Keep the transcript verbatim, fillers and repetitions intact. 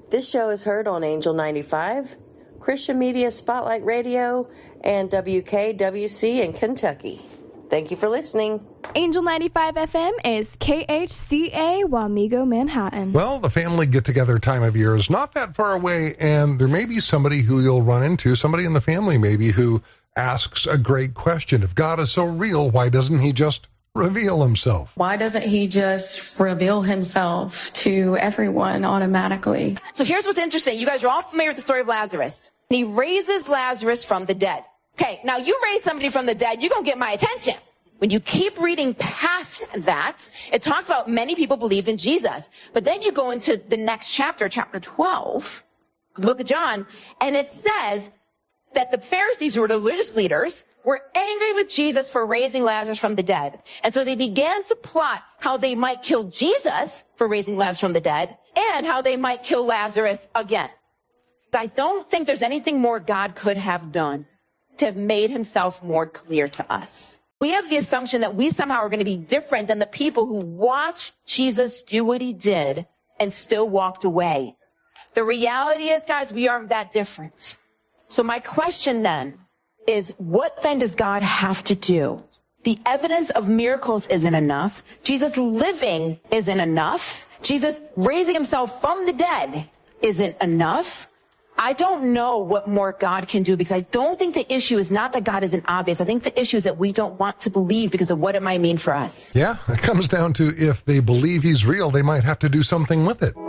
This show is heard on Angel ninety-five, Christian Media Spotlight Radio, and W K W C in Kentucky. Thank you for listening. Angel ninety-five F M is K H C A Wamego, Manhattan. Well, the family get-together time of year is not that far away, and there may be somebody who you'll run into, somebody in the family maybe, who asks a great question. If God is so real, why doesn't he just reveal himself? Why doesn't he just reveal himself to everyone automatically? So here's what's interesting. You guys are all familiar with the story of Lazarus. He raises Lazarus from the dead. Okay, now you raise somebody from the dead, you're going to get my attention. When you keep reading past that, it talks about many people believed in Jesus. But then you go into the next chapter, chapter twelve, the book of John, and it says that the Pharisees, who were the religious leaders, were angry with Jesus for raising Lazarus from the dead. And so they began to plot how they might kill Jesus for raising Lazarus from the dead and how they might kill Lazarus again. I don't think there's anything more God could have done to have made himself more clear to us. We have the assumption that we somehow are going to be different than the people who watched Jesus do what he did and still walked away. The reality is, guys, we aren't that different. So my question then is, what then does God have to do? The evidence of miracles isn't enough. Jesus living isn't enough. Jesus raising himself from the dead isn't enough. I don't know what more God can do, because I don't think the issue is not that God isn't obvious. I think the issue is that we don't want to believe because of what it might mean for us. Yeah, it comes down to if they believe he's real, they might have to do something with it.